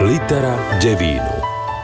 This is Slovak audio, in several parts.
Litera Devínu.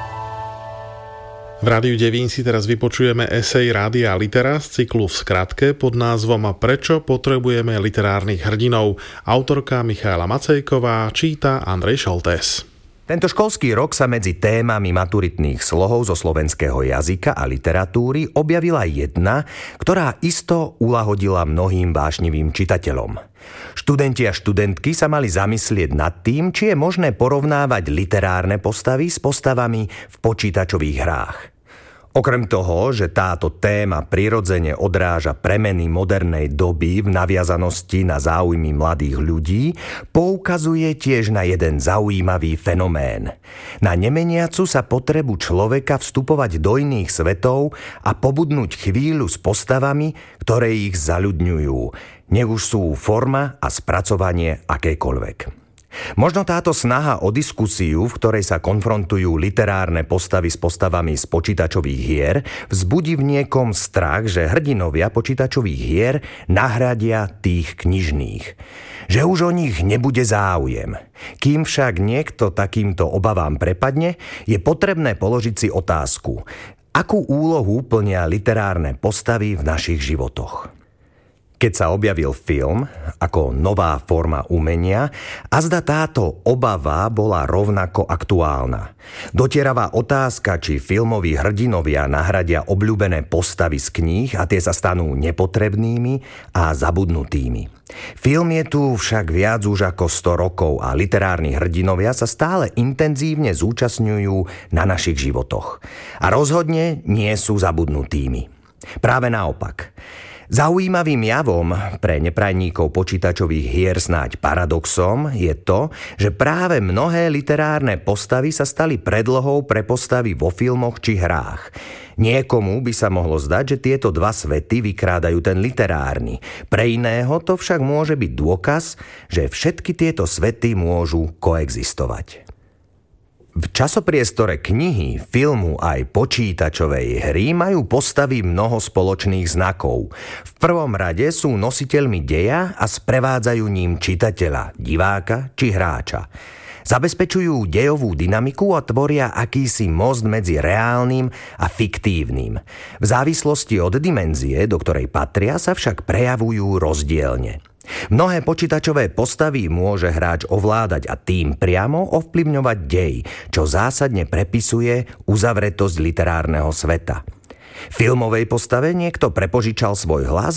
V Rádiu Devín si teraz vypočujeme esej Rádia Litera z cyklu V skratke pod názvom Prečo potrebujeme literárnych hrdinov. Autorka Michaela Macejková, číta Andrej Šoltés. Tento školský rok sa medzi témami maturitných slohov zo slovenského jazyka a literatúry objavila jedna, ktorá isto uľahodila mnohým vášnivým čitateľom. Študenti a študentky sa mali zamyslieť nad tým, či je možné porovnávať literárne postavy s postavami v počítačových hrách. Okrem toho, že táto téma prirodzene odráža premeny modernej doby v naviazanosti na záujmy mladých ľudí, poukazuje tiež na jeden zaujímavý fenomén. Na nemeniacu sa potrebu človeka vstupovať do iných svetov a pobudnúť chvíľu s postavami, ktoré ich zaľudňujú, nech už sú forma a spracovanie akékoľvek. Možno táto snaha o diskusiu, v ktorej sa konfrontujú literárne postavy s postavami z počítačových hier, vzbudí v niekom strach, že hrdinovia počítačových hier nahradia tých knižných. Že už o nich nebude záujem. Kým však niekto takýmto obavám prepadne, je potrebné položiť si otázku, akú úlohu plnia literárne postavy v našich životoch. Keď sa objavil film ako nová forma umenia, azda táto obava bola rovnako aktuálna. Dotieravá otázka, či filmoví hrdinovia nahradia obľúbené postavy z kníh a tie sa stanú nepotrebnými a zabudnutými. Film je tu však viac už ako 100 rokov a literárni hrdinovia sa stále intenzívne zúčastňujú na našich životoch. A rozhodne nie sú zabudnutými. Práve naopak. Zaujímavým javom pre neprajníkov počítačových hier snáď paradoxom je to, že práve mnohé literárne postavy sa stali predlohou pre postavy vo filmoch či hrách. Niekomu by sa mohlo zdať, že tieto dva svety vykrádajú ten literárny. Pre iného to však môže byť dôkaz, že všetky tieto svety môžu koexistovať. V časopriestore knihy, filmu aj počítačovej hry majú postavy mnoho spoločných znakov. V prvom rade sú nositeľmi deja a sprevádzajú ním čitateľa, diváka či hráča. Zabezpečujú dejovú dynamiku a tvoria akýsi most medzi reálnym a fiktívnym. V závislosti od dimenzie, do ktorej patria, sa však prejavujú rozdielne. Mnohé počítačové postavy môže hráč ovládať a tým priamo ovplyvňovať dej, čo zásadne prepisuje uzavretosť literárneho sveta. Filmovej postave niekto prepožičal svoj hlas